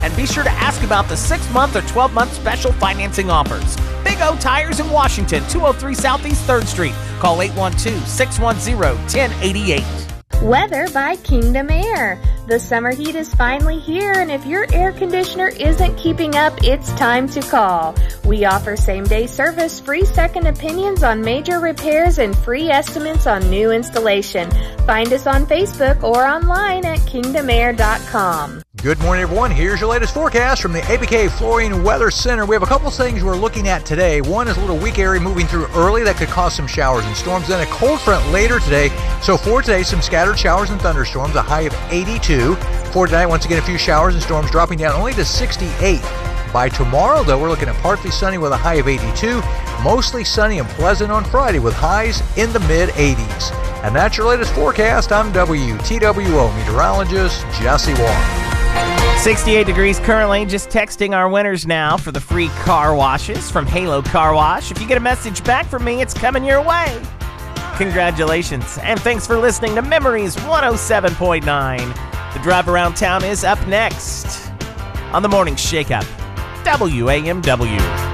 And be sure to ask about the 6-month or 12-month special financing offers. Big O Tires in Washington, 203 Southeast 3rd Street. Call 812-610-1088. Weather by Kingdom Air. The summer heat is finally here, and if your air conditioner isn't keeping up, it's time to call. We offer same-day service, free second opinions on major repairs, and free estimates on new installation. Find us on Facebook or online at kingdomair.com. Good morning, everyone. Here's your latest forecast from the APK Flooring Weather Center. We have a couple things we're looking at today. One is a little weak area moving through early that could cause some showers and storms. Then a cold front later today. So for today, some scattered showers and thunderstorms, a high of 82. For tonight, once again, a few showers and storms dropping down only to 68. By tomorrow, though, we're looking at partly sunny with a high of 82. Mostly sunny and pleasant on Friday with highs in the mid-80s. And that's your latest forecast. I'm WTWO meteorologist Jesse Wong. 68 degrees currently. Just texting our winners now for the free car washes from Halo Car Wash. If you get a message back from me, it's coming your way. Congratulations. And thanks for listening to Memories 107.9. The drive around town is up next on the Morning Shake-Up, WAMW.